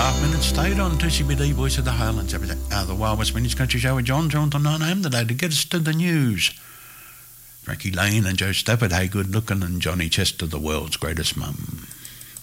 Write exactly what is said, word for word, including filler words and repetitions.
half minutes stayed on two C B D Voice of the Highlands, everything. Uh, the Wild West Minutes Country Show with John John to nine a m today to get us to the news. Frankie Lane and Joe Stafford, hey good looking, and Johnny Chester, the world's greatest mum.